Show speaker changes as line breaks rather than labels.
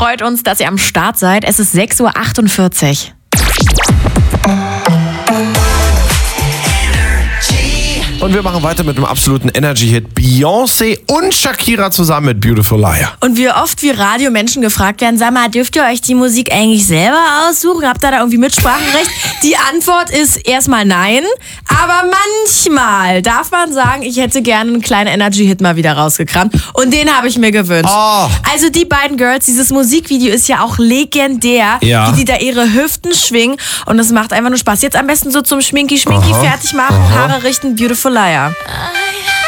Freut uns, dass ihr am Start seid. Es ist 6:48 Uhr.
Und wir machen weiter mit einem absoluten Energy-Hit. Beyoncé und Shakira zusammen mit Beautiful Liar.
Und wie oft wir Radiomenschen gefragt werden, sag mal, dürft ihr euch die Musik eigentlich selber aussuchen? Habt ihr da irgendwie Mitspracherecht? Die Antwort ist erstmal nein. Aber manchmal darf man sagen, ich hätte gerne einen kleinen Energy-Hit mal wieder rausgekramt. Und den habe ich mir gewünscht.
Oh.
Also die beiden Girls, dieses Musikvideo ist ja auch legendär,
Ja.
wie die da ihre Hüften schwingen. Und es macht einfach nur Spaß. Jetzt am besten so zum Schminki fertig machen, Haare richten, Beautiful Liar.